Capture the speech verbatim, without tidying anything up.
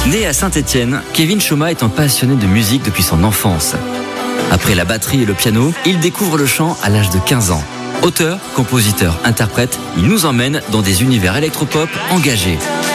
Né à Saint-Étienne, Kevin Choma est un passionné de musique depuis son enfance. Après la batterie et le piano, il découvre le chant à l'âge de quinze ans. Auteur, compositeur, interprète, il nous emmène dans des univers électropop engagés.